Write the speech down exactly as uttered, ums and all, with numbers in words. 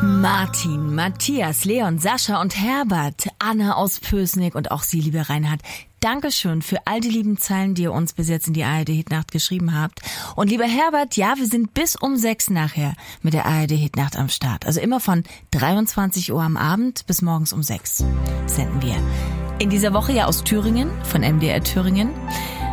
Martin, Matthias, Leon, Sascha und Herbert, Anna aus Pößnig und auch Sie, lieber Reinhard. Dankeschön für all die lieben Zeilen, die ihr uns bis jetzt in die A R D-Hitnacht geschrieben habt. Und lieber Herbert, ja, wir sind bis um sechs nachher mit der A R D-Hitnacht am Start. Also immer von dreiundzwanzig Uhr am Abend bis morgens um sechs senden wir. In dieser Woche ja aus Thüringen, von M D R Thüringen.